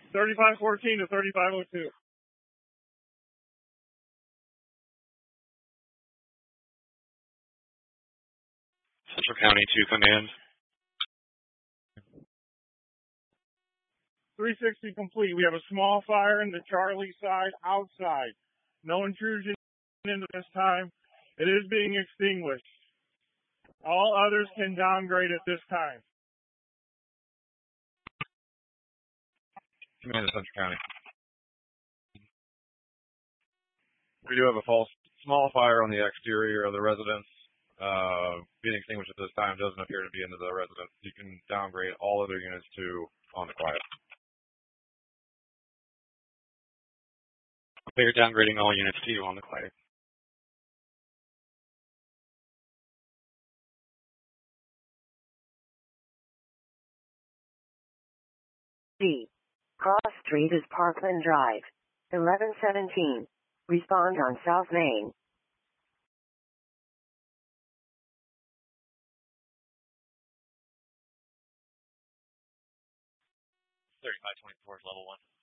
3514 to 3502. Central County to command. 360 complete. We have a small fire in the Charlie side outside. No intrusion into this time. It is being extinguished. All others can downgrade at this time. Command of Central County. We do have a small fire on the exterior of the residence. Being extinguished at this time doesn't appear to be into the residence. You can downgrade all other units to on the quiet. They're downgrading all units to on the quiet. D. Cross Street is Parkland Drive. 1117. Respond on South Main. 3524 is level 1.